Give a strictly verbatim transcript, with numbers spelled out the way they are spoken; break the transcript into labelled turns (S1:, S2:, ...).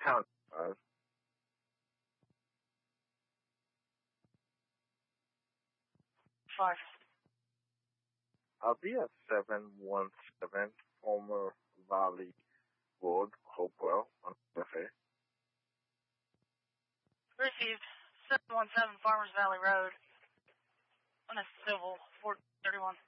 S1: County five.
S2: Five.
S1: I'll be at seven one seven Homer Valley Road, Hopewell, on F A.
S2: Received. seven one seven Farmers Valley Road. On a civil, four thirty-one.